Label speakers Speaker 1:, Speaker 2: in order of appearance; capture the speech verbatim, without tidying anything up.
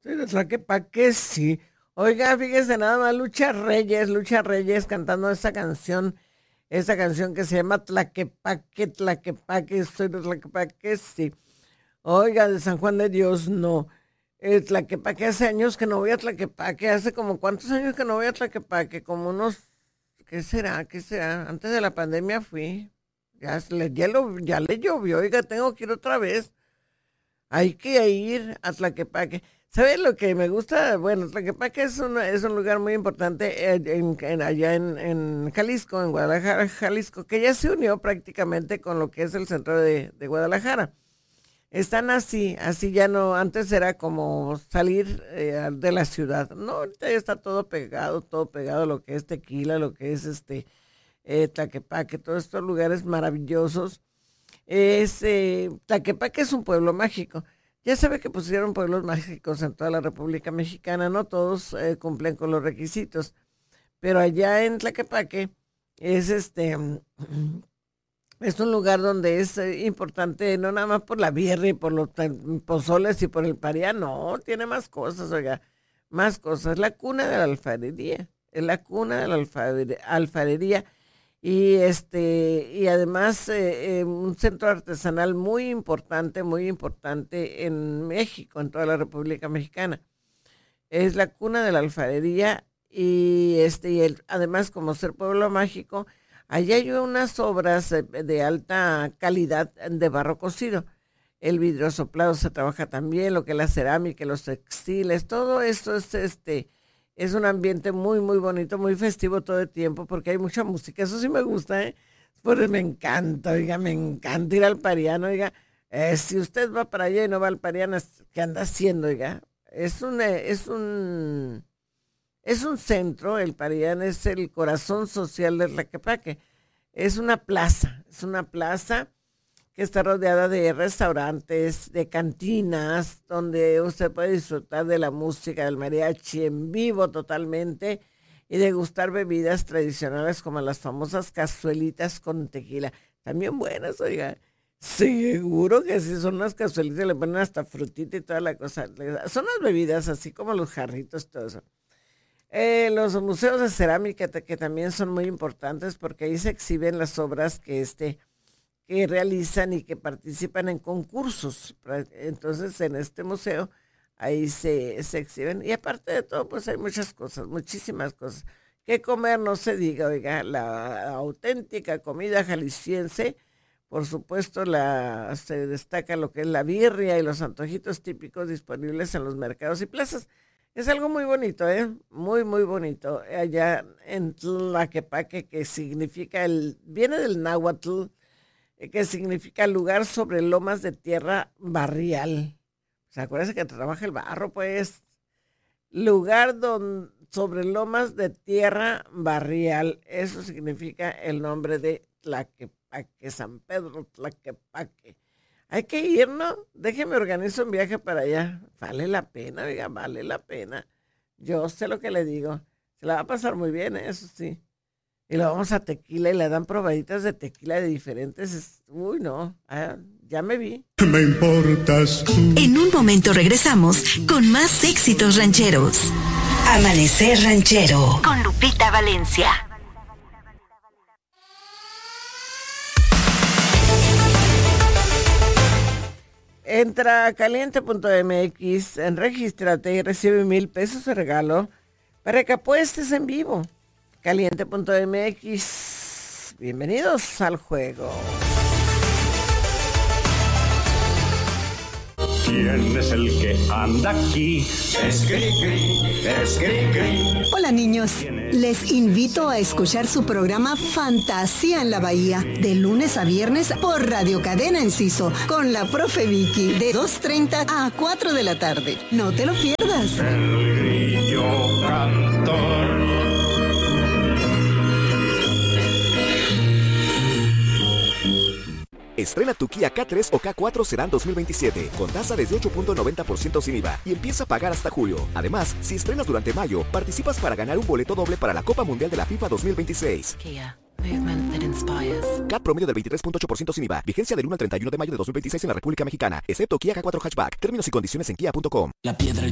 Speaker 1: Soy de Tlaquepaque, sí. Oiga, fíjese nada más, Lucha Reyes, Lucha Reyes cantando esta canción, esta canción que se llama Tlaquepaque, Tlaquepaque, soy de Tlaquepaque, sí. Oiga, de San Juan de Dios, no. Eh, Tlaquepaque, hace años que no voy a Tlaquepaque, hace como cuántos años que no voy a Tlaquepaque, como unos, ¿qué será? ¿Qué será? Antes de la pandemia fui, ya, se le, ya, lo- ya le llovió, oiga, tengo que ir otra vez. Hay que ir a Tlaquepaque. ¿Sabes lo que me gusta? Bueno, Tlaquepaque es un, es un lugar muy importante eh, en- en- allá en, en Jalisco, en Guadalajara, Jalisco, que ya se unió prácticamente con lo que es el centro de, de Guadalajara. Están así, así ya no, antes era como salir eh, de la ciudad. No, ahorita ya está todo pegado, todo pegado, lo que es Tequila, lo que es este eh, Tlaquepaque, todos estos lugares maravillosos. Es, eh, Tlaquepaque es un pueblo mágico. Ya sabe que pusieron pueblos mágicos en toda la República Mexicana, no todos eh, cumplen con los requisitos, pero allá en Tlaquepaque es este es un lugar donde es eh, importante, no nada más por la birria y por los tan- pozoles y por el parián, no, tiene más cosas, oiga, más cosas. La cuna de la alfarería, es la cuna de la alfare- alfarería y este y además eh, eh, un centro artesanal muy importante, muy importante en México, en toda la República Mexicana. Es la cuna de la alfarería y este y el, además como ser pueblo mágico, allá hay unas obras eh, de alta calidad de barro cocido. El vidrio soplado se trabaja también, lo que es la cerámica, los textiles, todo esto es este es un ambiente muy muy bonito, muy festivo todo el tiempo porque hay mucha música, eso sí me gusta, ¿eh? Pues me encanta, oiga, me encanta ir al Pariano, oiga. Eh, si usted va para allá y no va al Pariano, ¿qué anda haciendo, oiga? Es un, eh, es un, es un centro, el Parián es el corazón social de Tlaquepaque. Es una plaza, es una plaza que está rodeada de restaurantes, de cantinas, donde usted puede disfrutar de la música del mariachi en vivo totalmente y degustar bebidas tradicionales como las famosas cazuelitas con tequila. También buenas, oiga. Seguro que sí, son unas cazuelitas, le ponen hasta frutita y toda la cosa. Son las bebidas, así como los jarritos, todo eso. Eh, los museos de cerámica te- que también son muy importantes porque ahí se exhiben las obras que este que realizan y que participan en concursos. Pra- Entonces, en este museo, ahí se, se exhiben. Y aparte de todo, pues hay muchas cosas, muchísimas cosas. Que comer no se diga, oiga, la auténtica comida jalisciense, por supuesto, la, se destaca lo que es la birria y los antojitos típicos disponibles en los mercados y plazas. Es algo muy bonito, ¿eh? Muy, muy bonito. Allá en Tlaquepaque, que significa el, viene del náhuatl, eh, que significa lugar sobre lomas de tierra barrial. ¿Se acuerdan que trabaja el barro? Pues lugar don, sobre lomas de tierra barrial. Eso significa el nombre de Tlaquepaque, San Pedro Tlaquepaque. Hay que ir, ¿no? Déjeme organizar un viaje para allá. Vale la pena, oiga, vale la pena. Yo sé lo que le digo. Se la va a pasar muy bien, ¿eh? Eso sí. Y lo vamos a tequila y le dan probaditas de tequila de diferentes. es- Uy, no, ah, ya me vi.
Speaker 2: Me importas tú.
Speaker 3: En un momento regresamos con más éxitos rancheros. Amanecer Ranchero con Lupita Valencia.
Speaker 1: Entra a caliente punto m x, regístrate y recibe mil pesos de regalo para que apuestes en vivo. caliente punto m x, bienvenidos al juego.
Speaker 4: ¿Quién es el que anda aquí? Es Cricri, es Cricri.
Speaker 5: Hola niños, les invito a escuchar su programa Fantasía en la Bahía, de lunes a viernes por Radio Cadena Enciso, con la profe Vicky, de dos treinta a cuatro de la tarde. No te lo pierdas.
Speaker 4: El grillo cantor.
Speaker 6: Estrena tu Kia K tres o K cuatro Sedan dos mil veintisiete con tasa desde ocho punto noventa por ciento sin I V A y empieza a pagar hasta julio. Además, si estrenas durante mayo, participas para ganar un boleto doble para la Copa Mundial de la FIFA dos mil veintiséis.
Speaker 3: Kia, movement that inspires.
Speaker 6: C A T promedio del veintitrés punto ocho por ciento sin I V A. Vigencia del uno al treinta y uno de mayo de dos mil veintiséis en la República Mexicana, excepto Kia K cuatro Hatchback. Términos y condiciones en kia punto com.
Speaker 7: La piedra